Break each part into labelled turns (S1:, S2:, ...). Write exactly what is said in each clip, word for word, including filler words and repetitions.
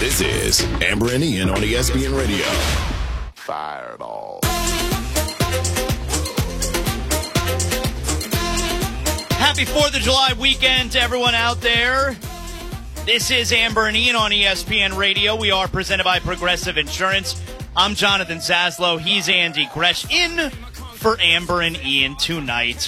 S1: This is Amber and Ian on E S P N Radio.
S2: Fireball.
S3: Happy fourth of July weekend to everyone out there. This is Amber and Ian on E S P N Radio. We are presented by Progressive Insurance. I'm Jonathan Zaslow. He's Andy Gresh in for Amber and Ian tonight.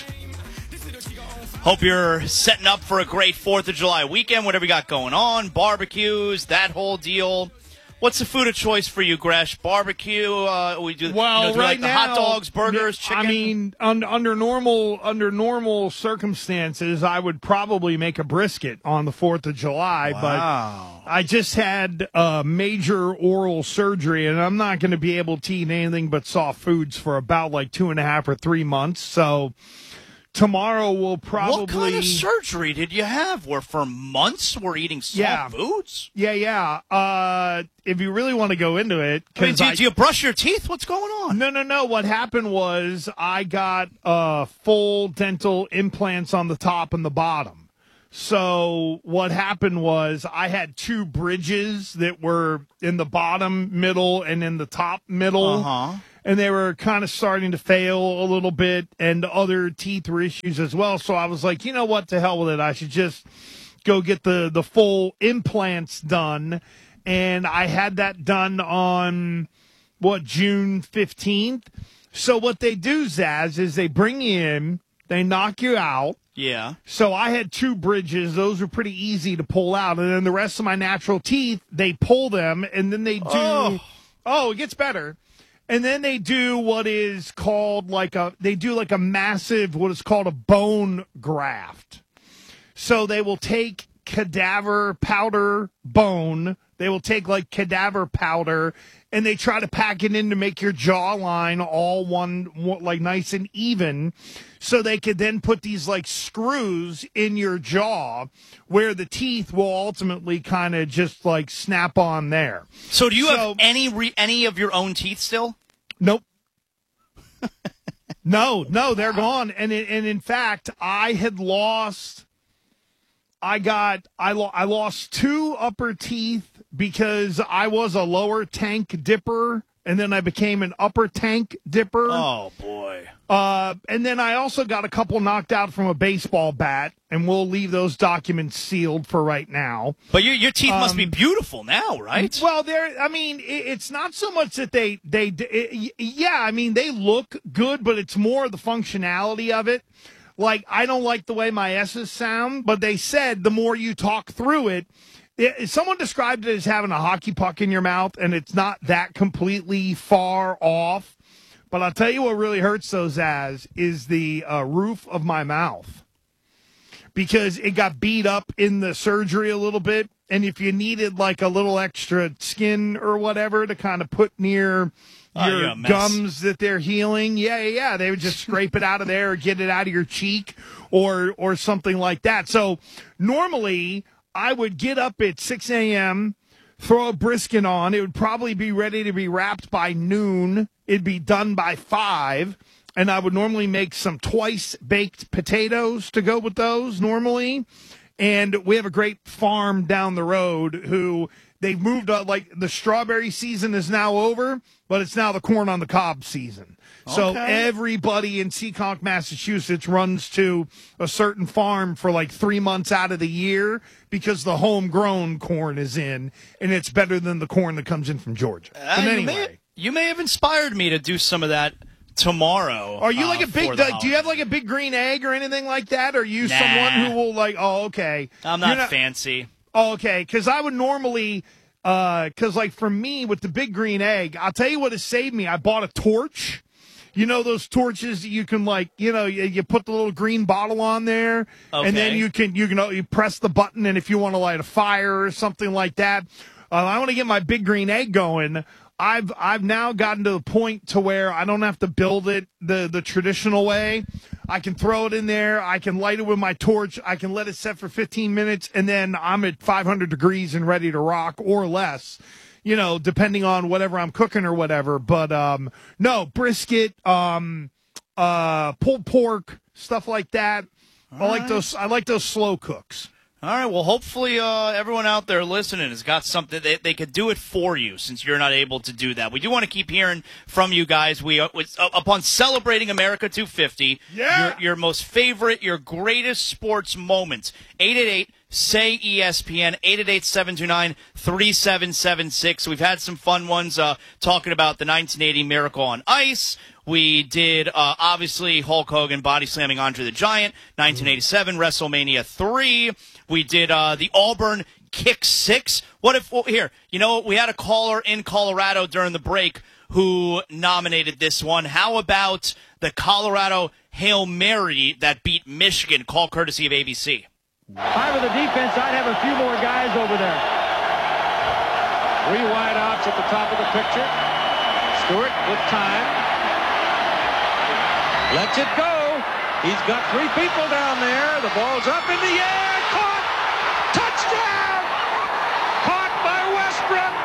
S3: Hope you're setting up for a great fourth of July weekend, whatever you got going on, barbecues, that whole deal. What's the food of choice for you, Gresh? Barbecue? Uh, we do.
S4: Well,
S3: you know, do
S4: right
S3: like the
S4: now,
S3: hot dogs, burgers, chicken.
S4: I mean, un, under normal under normal circumstances, I would probably make a brisket on the Fourth of July.
S3: Wow.
S4: But I just had a major oral surgery, and I'm not going to be able to eat anything but soft foods for about like two and a half or three months. So tomorrow we'll probably.
S3: What kind of surgery did you have? Where for months we're eating soft
S4: Yeah.
S3: foods?
S4: Yeah, yeah. Uh, if you really want to go into it,
S3: I mean,
S4: 'cause
S3: do,
S4: I-
S3: do you brush your teeth? What's going on?
S4: No, no, no. What happened was I got uh, full dental implants on the top and the bottom. So what happened was I had two bridges that were in the bottom middle and in the top middle.
S3: Uh-huh.
S4: And they were kind of starting to fail a little bit, and other teeth were issues as well. So I was like, you know what, to hell with it. I should just go get the, the full implants done. And I had that done on, what, June fifteenth? So what they do, Zaz, is they bring you in, they knock you out.
S3: Yeah.
S4: So I had two bridges. Those were pretty easy to pull out. And then the rest of my natural teeth, they pull them, and then they do.
S3: Oh,
S4: oh it gets better. And then they do what is called like a, they do like a massive, what is called a bone graft. So they will take cadaver powder bone. They will take like cadaver powder and they try to pack it in to make your jawline all one, one, like nice and even. So they could then put these like screws in your jaw where the teeth will ultimately kind of just like snap on there.
S3: So do you
S4: So-
S3: have any re- any of your own teeth still?
S4: Nope. no, no, they're gone. And in, and in fact, I had lost. I got I lo- I lost two upper teeth because I was a lower tank dipper, and then I became an upper tank dipper.
S3: Oh boy.
S4: Uh, and then I also got a couple knocked out from a baseball bat, and we'll leave those documents sealed for right now.
S3: But your your teeth must be
S4: Um,
S3: beautiful now, right?
S4: Well, they're, I mean, it, it's not so much that they, they, it, yeah, I mean, they look good, but it's more the functionality of it. Like, I don't like the way my S's sound, but they said the more you talk through it, it someone described it as having a hockey puck in your mouth, and it's not that completely far off. But I'll tell you what really hurts those as is the uh, roof of my mouth. Because it got beat up in the surgery a little bit. And if you needed like a little extra skin or whatever to kind of put near
S3: Oh, you're
S4: your
S3: a mess.
S4: gums that they're healing, yeah, yeah, yeah, they would just scrape it out of there or get it out of your cheek or or something like that. So normally I would get up at six a.m., throw a brisket on. It would probably be ready to be wrapped by noon. It'd be done by five. And I would normally make some twice baked potatoes to go with those normally. And we have a great farm down the road who they've moved up. Like the strawberry season is now over, but it's now the corn on the cob season. So
S3: Okay.
S4: everybody in Seekonk, Massachusetts runs to a certain farm for like three months out of the year because the homegrown corn is in, and it's better than the corn that comes in from Georgia.
S3: Uh,
S4: but
S3: you,
S4: anyway.
S3: may, you may have inspired me to do some of that tomorrow.
S4: Are you
S3: uh,
S4: like a big?
S3: for the
S4: Like, do you have like a big green egg or anything like that? Or are you
S3: Nah.
S4: someone who will like? Oh, okay.
S3: I'm
S4: You're
S3: not, fancy.
S4: Oh, okay, because I would normally, because like for me with the big green egg, I'll tell you what has saved me. I bought a torch. You know those torches that you can like, you know, you, you put the little green bottle on there, and then
S3: Okay.
S4: you can you can you press the button, and if you want to light a fire or something like that, uh, I want to get my big green egg going. I've I've now gotten to the point to where I don't have to build it the the traditional way. I can throw it in there. I can light it with my torch. I can let it set for fifteen minutes, and then I'm at five hundred degrees and ready to rock or less. You know, depending on whatever I'm cooking or whatever. But um, no brisket, um, uh, pulled pork, stuff like that. I like
S3: right.
S4: those. I like those slow cooks.
S3: All right, well, hopefully uh, everyone out there listening has got something. They, they could do it for you since you're not able to do that. We do want to keep hearing from you guys. We uh, with, uh, Upon celebrating America two fifty,
S4: yeah.
S3: your, your most favorite, your greatest sports moments, eight eight eight, S A Y, E S P N, eight eight eight, seven two nine, three seven seven six. We've had some fun ones uh, talking about the nineteen eighty Miracle on Ice. We did, uh, obviously, Hulk Hogan body slamming Andre the Giant, nineteen eighty-seven, WrestleMania three. We did uh, the Auburn Kick Six. What if, well, here, you know, we had a caller in Colorado during the break who nominated this one. How about the Colorado Hail Mary that beat Michigan, call courtesy of A B C?
S5: If I were the defense, I'd have a few more guys over there. Three wide outs at the top of the picture. Stewart with time. Lets it go. He's got three people down there. The ball's up in the air. Caught. Touchdown. Caught by Westbrook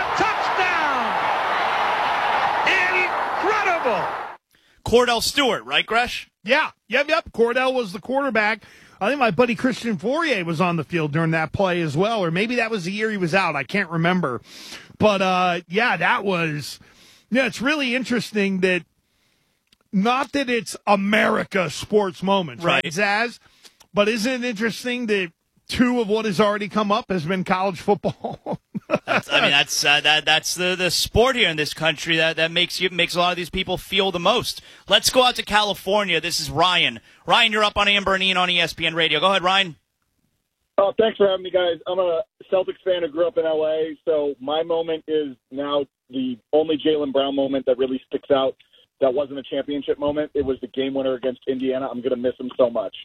S5: for a touchdown. Incredible.
S3: Cordell Stewart, right, Gresh?
S4: Yeah. Yep, yep. Cordell was the quarterback. I think my buddy Christian Fourier was on the field during that play as well, or maybe that was the year he was out. I can't remember. But, uh, yeah, that was – yeah, it's really interesting that – not that it's America sports moments, right, right, Zaz? But isn't it interesting that two of what has already come up has been college football?
S3: that's, I mean, that's uh, that that's the, the sport here in this country that, that makes you makes a lot of these people feel the most. Let's go out to California. This is Ryan. Ryan, you're up on Amber and Ian on E S P N Radio. Go ahead, Ryan.
S6: Oh, thanks for having me, guys. I'm a Celtics fan who grew up in L A, so my moment is now the only Jaylen Brown moment that really sticks out. That wasn't a championship moment. It was the game winner against Indiana. I'm going to miss him so much.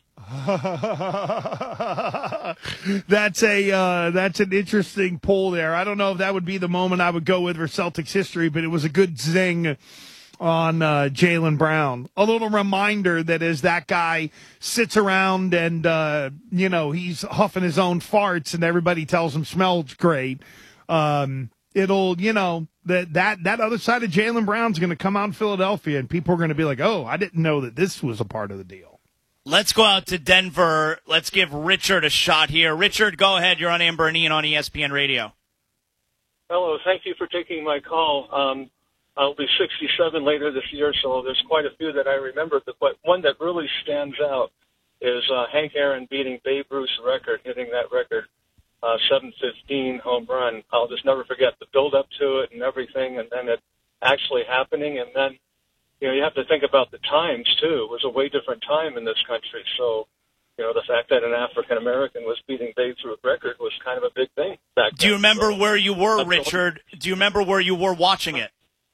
S4: that's a uh, that's an interesting pull there. I don't know if that would be the moment I would go with for Celtics history, but it was a good zing on uh, Jaylen Brown. A little reminder that as that guy sits around and, uh, you know, he's huffing his own farts and everybody tells him smells great, um, it'll, you know, that that that other side of Jaylen Brown's going to come out in Philadelphia, and people are going to be like, oh, I didn't know that this was a part of the deal.
S3: Let's go out to Denver. Let's give Richard a shot here. Richard, go ahead. You're on Amber and Ian on E S P N Radio.
S7: Hello. Thank you for taking my call. Um, I'll be sixty-seven later this year, so there's quite a few that I remember. But one that really stands out is uh, Hank Aaron beating Babe Ruth's record, hitting that record. Uh, seven fifteen home run. I'll just never forget the build up to it and everything, and then it actually happening. And then, you know, you have to think about the times too. It was a way different time in this country. So, you know, the fact that an African American was beating Babe's record was kind of a big thing back then.
S3: Do you remember
S7: so,
S3: where you were, Richard? Do you remember where you were watching it?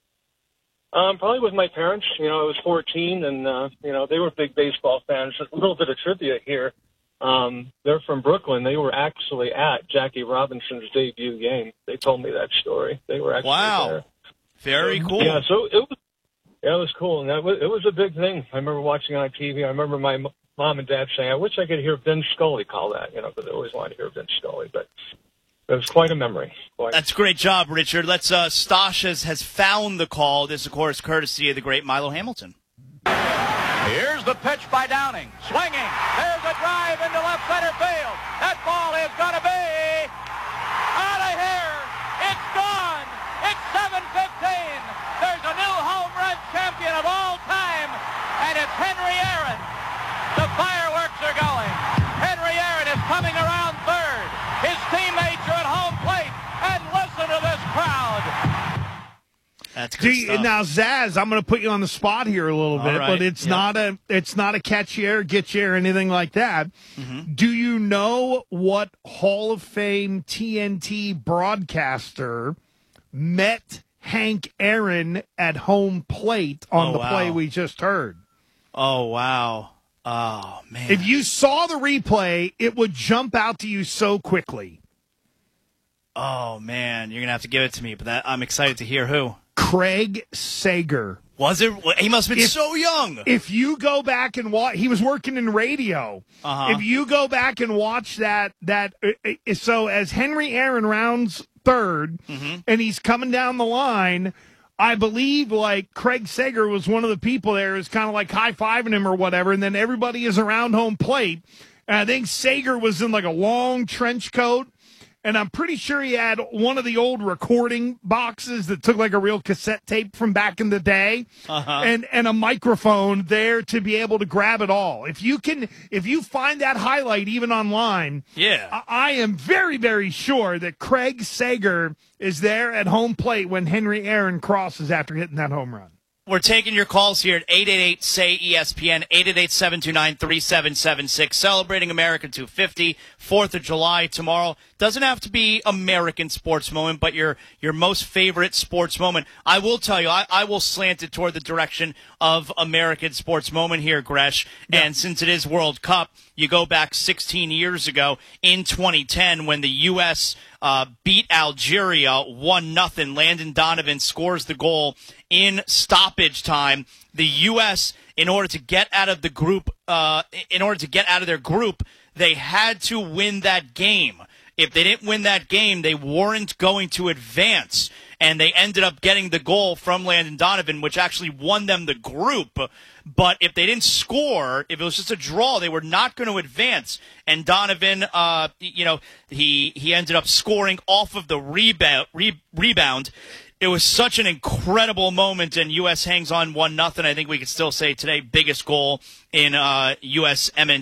S7: Um, probably with my parents. You know, I was fourteen, and uh, you know, they were big baseball fans. A little bit of trivia here. Um, they're from Brooklyn. They were actually at Jackie Robinson's debut game. They told me that story. They were actually
S3: wow.
S7: there.
S3: Very
S7: so,
S3: cool.
S7: Yeah, so it was, yeah, it was cool. And that was, it was a big thing. I remember watching on T V. I remember my m- mom and dad saying, I wish I could hear Vin Scully call that, you know, because I always wanted to hear Vin Scully. But it was quite a memory. Quite.
S3: That's a great job, Richard. Let's, uh, Stosh has, has found the call. This, of course, courtesy of the great Milo Hamilton.
S8: Here's the pitch by Downing. Swinging. There's a drive into left center field. That ball is going to be out of here. It's gone. It's seven fifteen. There's a new home run champion of all time, and it's Henry Aaron. The fireworks are going. Henry Aaron is coming around third. His teammates are at home plate, and listen to this crowd.
S3: That's good
S4: you,
S3: stuff.
S4: Now, Zaz, I'm going to put you on the spot here a little bit,
S3: right.
S4: but it's
S3: yep.
S4: not a it's not a catch you or get you or anything like that.
S3: Mm-hmm.
S4: Do you know what Hall of Fame T N T broadcaster met Hank Aaron at home plate on
S3: oh,
S4: the
S3: wow.
S4: play we just heard?
S3: Oh, wow. Oh, man.
S4: If you saw the replay, it would jump out to you so quickly.
S3: Oh, man. You're going to have to give it to me, but that, I'm excited to hear who.
S4: Craig Sager.
S3: Was it? He must have been
S4: If-
S3: so young.
S4: If you go back and watch, he was working in radio.
S3: Uh-huh.
S4: If you go back and watch that, that uh, uh, so as Henry Aaron rounds third,
S3: Mm-hmm.
S4: and he's coming down the line, I believe like Craig Sager was one of the people there who's kind of like high fiving him or whatever, and then everybody is around home plate. And I think Sager was in like a long trench coat. And I'm pretty sure he had one of the old recording boxes that took like a real cassette tape from back in the day,
S3: uh-huh.
S4: and and a microphone there to be able to grab it all. If you can, if you find that highlight even online,
S3: yeah,
S4: I, I am very very sure that Craig Sager is there at home plate when Henry Aaron crosses after hitting that home run.
S3: We're taking your calls here at eight eight eight, S A Y, E S P N, eight eight eight, seven two nine, three seven seven six. Celebrating America two fifty, fourth of July tomorrow. Doesn't have to be American sports moment, but your your most favorite sports moment. I will tell you, I, I will slant it toward the direction of American sports moment here, Gresh. Yeah. And since it is World Cup, you go back sixteen years ago in twenty ten when the U S uh, beat Algeria one nothing. Landon Donovan scores the goal in stoppage time. The U S, in order to get out of the group, uh, in order to get out of their group, they had to win that game. If they didn't win that game, they weren't going to advance. And they ended up getting the goal from Landon Donovan, which actually won them the group. But if they didn't score, if it was just a draw, they were not going to advance. And Donovan, uh, you know, he he ended up scoring off of the rebound. Re- rebound. It was such an incredible moment, and U S hangs on one nothing. I think we could still say today biggest goal in uh, U S M N